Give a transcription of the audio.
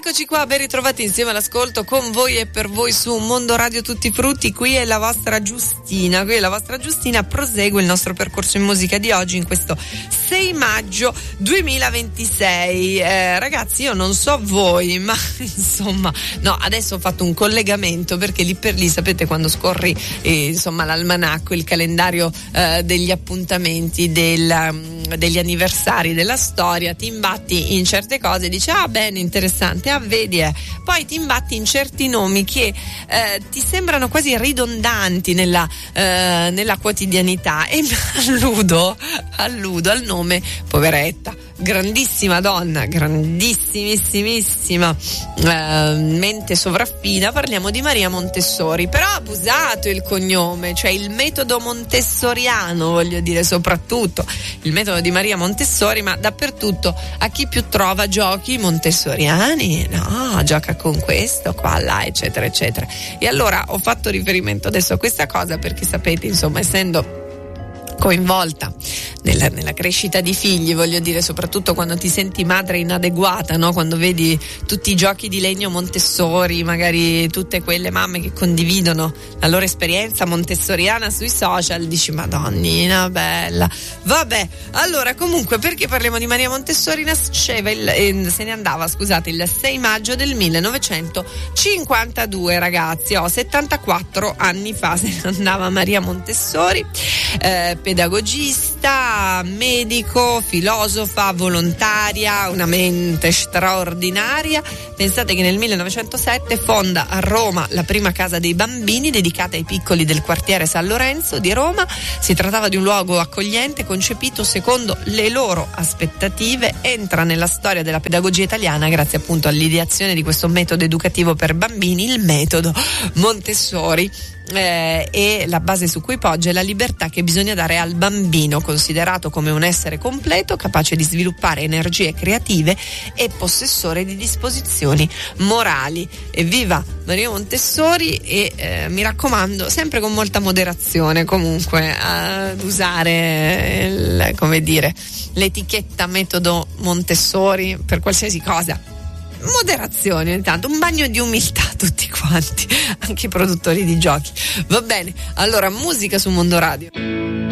Eccoci qua, ben ritrovati insieme all'ascolto con voi e per voi su Mondo Radio Tutti Frutti. Qui è la vostra Giustina, prosegue il nostro percorso in musica di oggi in questo 6 maggio 2026. Ragazzi, io non so voi, ma insomma, no, adesso ho fatto un collegamento perché lì per lì, sapete, quando scorri insomma l'almanacco, il calendario degli appuntamenti, degli anniversari della storia, ti imbatti in certe cose e dici bene, interessante, vedi, poi ti imbatti in certi nomi che ti sembrano quasi ridondanti nella quotidianità, e alludo al nome, poveretta, grandissima donna, grandissimissima mente sovraffina, parliamo di Maria Montessori. Però ha abusato il cognome, cioè il metodo montessoriano, voglio dire, soprattutto il metodo di Maria Montessori, ma dappertutto a chi più trova giochi montessoriani, no, gioca con questo, qua, là, eccetera eccetera. E allora ho fatto riferimento adesso a questa cosa perché sapete, insomma, essendo coinvolta nella crescita di figli, voglio dire, soprattutto quando ti senti madre inadeguata, no? Quando vedi tutti i giochi di legno Montessori, magari tutte quelle mamme che condividono la loro esperienza montessoriana sui social, dici madonnina bella. Vabbè, allora comunque, perché parliamo di Maria Montessori? Se ne andava, scusate, il 6 maggio del 1952, ragazzi, 74 anni fa se ne andava Maria Montessori, pedagogista, medico, filosofa, volontaria, una mente straordinaria. Pensate che nel 1907 fonda a Roma la prima casa dei bambini dedicata ai piccoli del quartiere San Lorenzo di Roma. Si trattava di un luogo accogliente concepito secondo le loro aspettative. Entra nella storia della pedagogia italiana grazie appunto all'ideazione di questo metodo educativo per bambini, il metodo Montessori. E la base su cui poggia è la libertà che bisogna dare al bambino, considerato come un essere completo, capace di sviluppare energie creative e possessore di disposizioni morali. Evviva Maria Montessori! E mi raccomando, sempre con molta moderazione comunque ad usare l'etichetta metodo Montessori per qualsiasi cosa. Moderazione, intanto, un bagno di umiltà tutti quanti, anche i produttori di giochi. Va bene, allora musica su Mondo Radio.